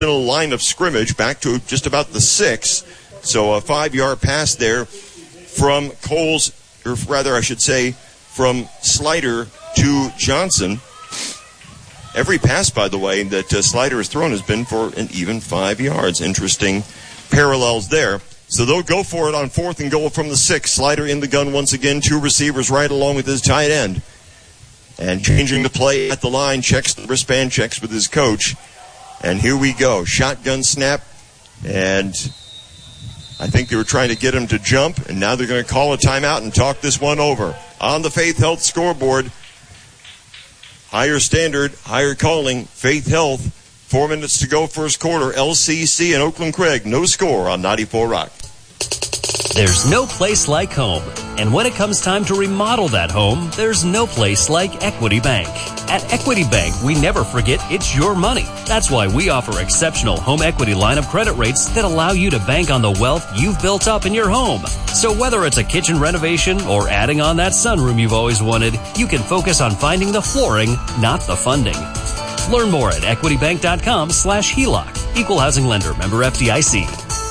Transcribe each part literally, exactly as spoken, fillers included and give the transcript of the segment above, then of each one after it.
line of scrimmage back to just about the six. So a five-yard pass there from Coles, or rather I should say from Slider to Johnson. Every pass, by the way, that uh, Slider has thrown has been for an even five yards. Interesting parallels there. So they'll go for it on fourth and goal from the six. Slider in the gun once again. Two receivers right along with his tight end. And changing the play at the line, checks the wristband, checks with his coach. And here we go. Shotgun snap. And I think they were trying to get him to jump. And now they're going to call a timeout and talk this one over. On the Faith Health scoreboard, higher standard, higher calling, Faith Health. Four minutes to go first quarter. L C C and Oakland Craig. No score on ninety-four Rock. There's no place like home. And when it comes time to remodel that home, there's no place like Equity Bank. At Equity Bank, we never forget it's your money. That's why we offer exceptional home equity line of credit rates that allow you to bank on the wealth you've built up in your home. So whether it's a kitchen renovation or adding on that sunroom you've always wanted, you can focus on finding the flooring, not the funding. Learn more at equitybank.com slash HELOC. Equal housing lender. Member F D I C.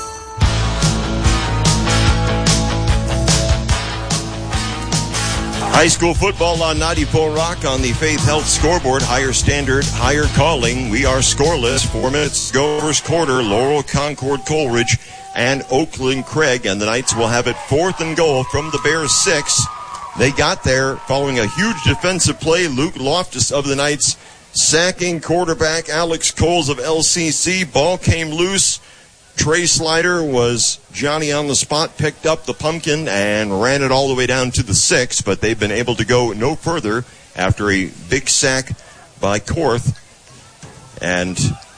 High school football on ninety-four Rock on the Faith Health scoreboard. Higher standard, higher calling. We are scoreless. Four minutes to go first quarter. Laurel, Concord, Coleridge, and Oakland Craig. And the Knights will have it fourth and goal from the Bears six. They got there following a huge defensive play. Luke Loftus of the Knights sacking quarterback Alex Coles of L C C. Ball came loose. Trey Slider was Johnny on the spot, picked up the pumpkin and ran it all the way down to the six, but they've been able to go no further after a big sack by Korth. And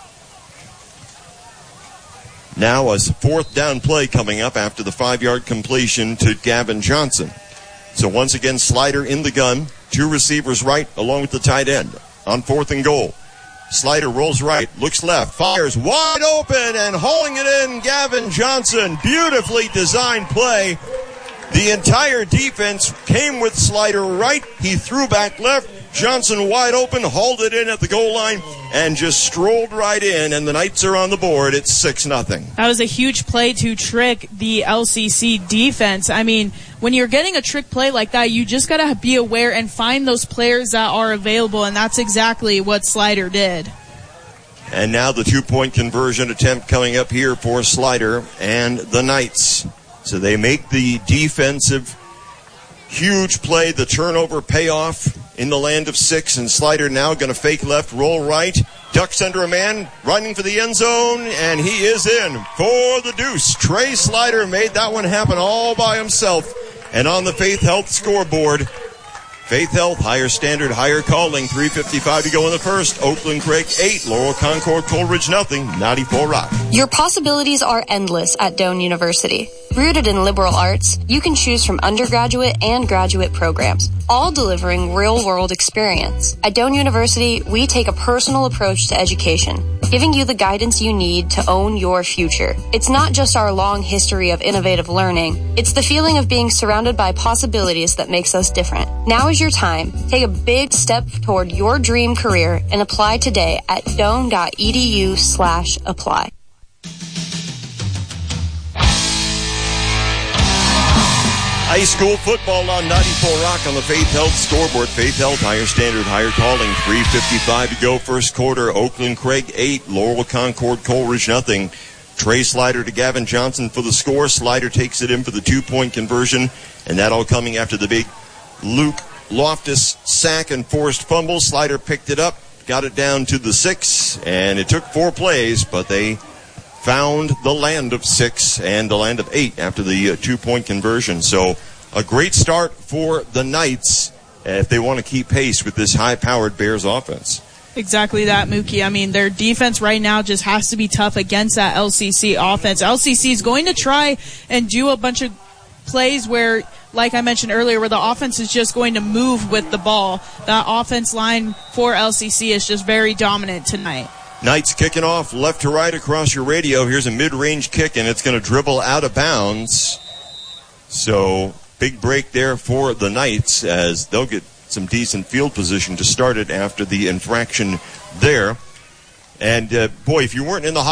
now a fourth down play coming up after the five-yard completion to Gavin Johnson. So once again, Slider in the gun, two receivers right along with the tight end. On fourth and goal, Slider rolls right, looks left, fires wide open, and hauling it in, Gavin Johnson. Beautifully designed play. The entire defense came with Slider right. He threw back left. Johnson wide open, hauled it in at the goal line, and just strolled right in, and the Knights are on the board. It's six nothing. That was a huge play to trick the L C C defense. I mean, when you're getting a trick play like that, you just got to be aware and find those players that are available, and that's exactly what Slider did. And now the two-point conversion attempt coming up here for Slider and the Knights. So they make the defensive huge play, the turnover payoff in the land of six, and Slider now going to fake left, roll right, ducks under a man, running for the end zone, and he is in for the deuce. Trey Slider made that one happen all by himself. And on the Faith Health scoreboard, Faith Health, higher standard, higher calling, three fifty-five to go in the first. Oakland Craig, eight. Laurel, Concord, Coleridge, nothing. ninety-four Rock. Your possibilities are endless at Doane University. Rooted in liberal arts, you can choose from undergraduate and graduate programs, all delivering real-world experience. At Doane University, we take a personal approach to education, giving you the guidance you need to own your future. It's not just our long history of innovative learning, it's the feeling of being surrounded by possibilities that makes us different. Now is your time. Take a big step toward your dream career and apply today at doane.edu slash apply. High school football on ninety-four Rock on the Faith Health scoreboard. Faith Health, higher standard, higher calling. three fifty-five to go first quarter. Oakland Craig, eight. Laurel, Concord, Coleridge, nothing. Trey Slider to Gavin Johnson for the score. Slider takes it in for the two-point conversion, and that all coming after the big Luke Loftus sack and forced fumble. Slider picked it up, got it down to the six, and it took four plays, but they found the land of six and the land of eight after the uh, two-point conversion. So a great start for the Knights if they want to keep pace with this high-powered Bears offense. Exactly that, Mookie. I mean, their defense right now just has to be tough against that L C C offense. L C C is going to try and do a bunch of plays where, like I mentioned earlier, where the offense is just going to move with the ball. That offense line for L C C is just very dominant tonight. Knights kicking off left to right across your radio. Here's a mid-range kick, and it's going to dribble out of bounds. So big break there for the Knights as they'll get some decent field position to start it after the infraction there. And, uh, boy, if you weren't in the